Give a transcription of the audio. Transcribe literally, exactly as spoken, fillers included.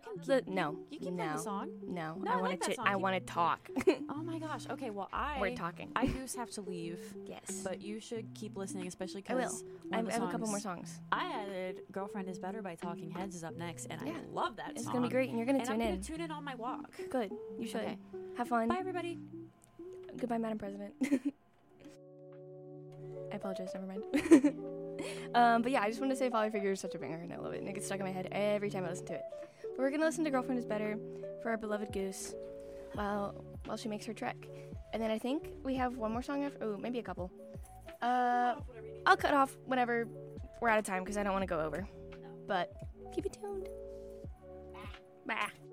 can keep, The, no, you can no, play the song. no. No, I I want like that to. song. I Keep- want to talk. Oh my gosh. Okay, well I We're talking. I Goose have to leave, Yes, but you should keep listening, especially I will. because I have, I have a couple more songs. I added "Girlfriend Is Better" by Talking Heads is up next, and Yeah. I love that It's song. gonna be great, and you're gonna And tune I'm in. gonna tune in on my walk. Good. You should. Okay. Have fun. Bye, everybody. Goodbye, Madam President. I apologize. Never mind. um, but yeah, I just wanted to say "Father Figure" is such a banger, and I love it. And it gets stuck in my head every time I listen to it. But we're gonna listen to "Girlfriend Is Better" for our beloved Goose, while while she makes her trek. And then I think we have one more song after. Oh, maybe a couple. Uh, I'll cut off whenever we're out of time because I don't want to go over. But keep it tuned. Bye.